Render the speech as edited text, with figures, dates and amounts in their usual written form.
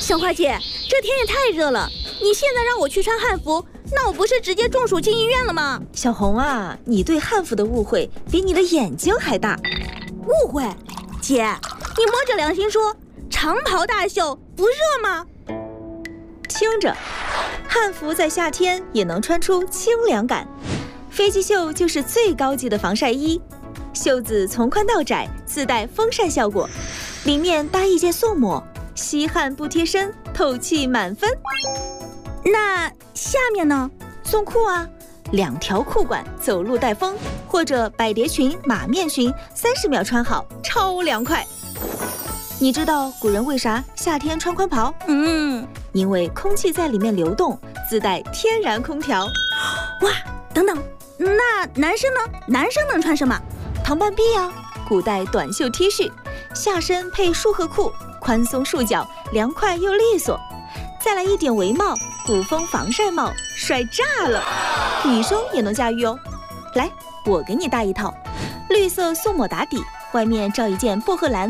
小花姐，这天也太热了，你现在让我去穿汉服，那我不是直接中暑进医院了吗？ 小红啊，你对汉服的误会比你的眼睛还大。 误会？姐，你摸着良心说，长袍大袖不热吗？ 听着，汉服在夏天也能穿出清凉感。飞机袖就是最高级的防晒衣，袖子从宽到窄，自带风扇效果，里面搭一件素抹，吸汗不贴身，透气满分。 那下面呢？ 送裤啊，2条裤管，走路带风，或者百蝶裙、马面裙，30秒穿好，超凉快。你知道古人为啥夏天穿宽袍？因为空气在里面流动，自带天然空调。 哇，等等，那男生呢？男生能穿什么？ 唐半壁啊，古代短袖 T 恤，下身配束荷裤，宽松束脚，凉快又利索。再来一顶围帽，古风防晒帽，帅炸了！女生也能驾驭哦。来，我给你搭一套，绿色素抹打底，外面罩一件薄荷蓝